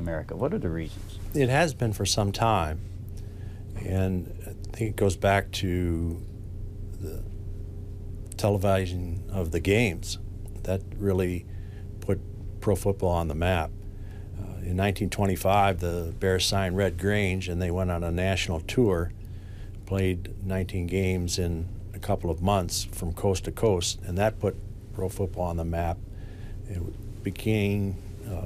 America? What are the reasons? It has been for some time, and I think it goes back to the television of the games that really put pro football on the map. In 1925, the Bears signed Red Grange, and they went on a national tour, played 19 games in a couple of months from coast to coast, and that put pro football on the map. It became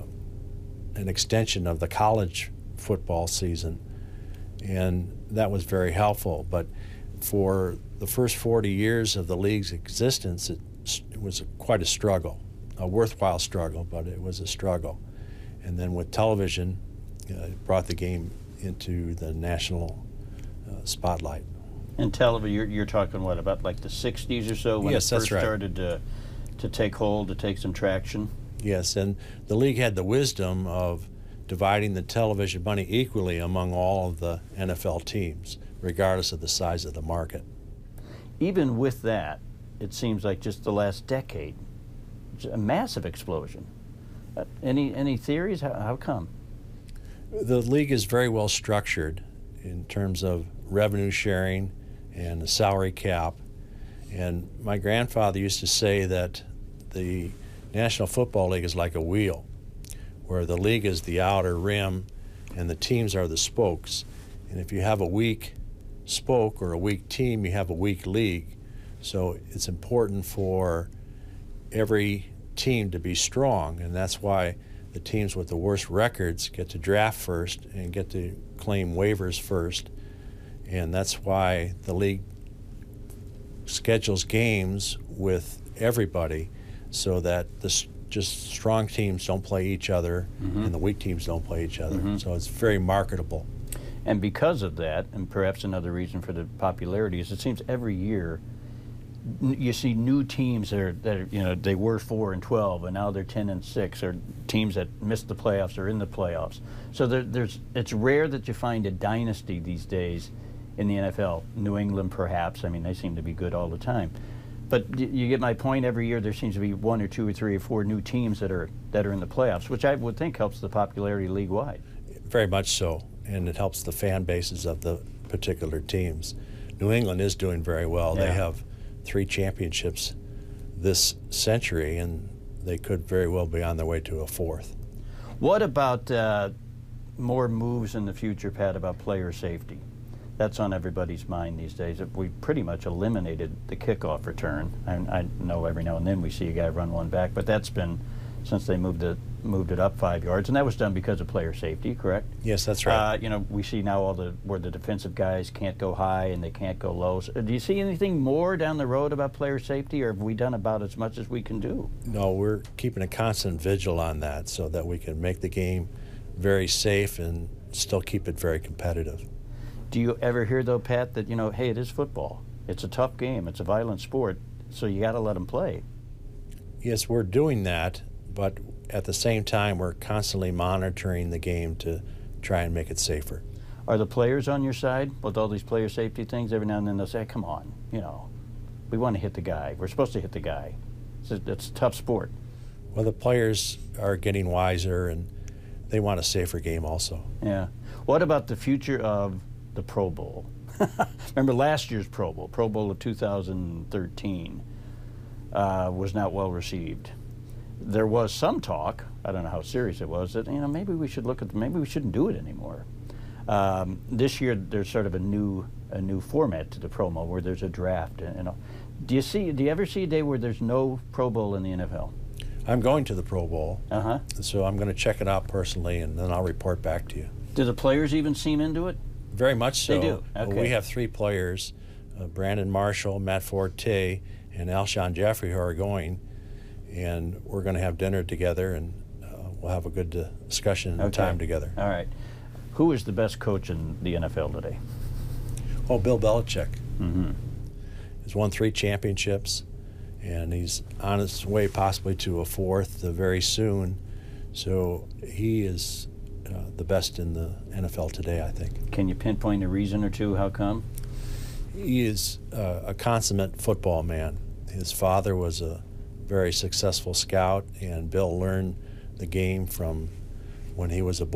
an extension of the college football season, and that was very helpful. But for the first 40 years of the league's existence, it was quite a struggle, a worthwhile struggle, but it was a struggle. And then with television, it brought the game into the national spotlight. And television, you're talking what, about like the 60s or so when Yes, it first that's right. started to take hold, to take some traction? Yes, and the league had the wisdom of dividing the television money equally among all of the NFL teams, regardless of the size of the market. Even with that, it seems like just the last decade, it's a massive explosion. Any theories? How come? The league is very well structured in terms of revenue sharing and the salary cap. And my grandfather used to say that the National Football League is like a wheel, where the league is the outer rim and the teams are the spokes. And if you have a weak spoke or a weak team, you have a weak league. So it's important for every team to be strong, and that's why the teams with the worst records get to draft first and get to claim waivers first. And that's why the league schedules games with everybody so that just strong teams don't play each other and the weak teams don't play each other. So it's very marketable. And because of that, and perhaps another reason for the popularity, is it seems every year you see new teams that are you know, they were 4-12 and now they're 10-6, or teams that missed the playoffs or in the playoffs. So it's rare that you find a dynasty these days in the NFL. New England, perhaps. I mean, they seem to be good all the time. But you get my point. Every year there seems to be 1 or 2 or 3 or 4 new teams that are in the playoffs, which I would think helps the popularity league-wide. Very much so, and it helps the fan bases of the particular teams. New England is doing very well. Yeah. They have 3 championships this century, and they could very well be on their way to a 4th. What about more moves in the future, Pat, about player safety? That's on everybody's mind these days. We pretty much eliminated the kickoff return. I know every now and then we see a guy run one back, but that's been since they moved it up 5 yards, and that was done because of player safety, correct? Yes, that's right. You know, we see now where the defensive guys can't go high and they can't go low. So, do you see anything more down the road about player safety, or have we done about as much as we can do? No, we're keeping a constant vigil on that so that we can make the game very safe and still keep it very competitive. Do you ever hear, though, Pat, that, you know, hey, it is football. It's a tough game. It's a violent sport, so you got to let them play. Yes, we're doing that, but at the same time, we're constantly monitoring the game to try and make it safer. Are the players on your side with all these player safety things? Every now and then they'll say, come on, you know, we want to hit the guy. We're supposed to hit the guy. It's a tough sport. Well, the players are getting wiser, and they want a safer game also. Yeah. What about the future of the Pro Bowl? Remember last year's Pro Bowl of 2013 was not well received. There was some talk, I don't know how serious it was, that, you know, maybe we shouldn't do it anymore. This year there's sort of a new format to the promo where there's a draft. You know, do you ever see a day where there's no Pro Bowl in the NFL? I'm going to the Pro Bowl, Uh-huh. so I'm going to check it out personally, and then I'll report back to you. Do the players even seem into it? Very much so. They do? Okay. We have 3 players, Brandon Marshall, Matt Forte, and Alshon Jeffrey, who are going, and we're going to have dinner together, and we'll have a good discussion and time together. All right. Who is the best coach in the NFL today? Oh, Bill Belichick. Mm-hmm. He's won 3 championships, and he's on his way possibly to a 4th very soon. So he is the best in the NFL today, I think. Can you pinpoint a reason or two how come? He is a consummate football man. His father was a very successful scout, and Bill learned the game from when he was a boy.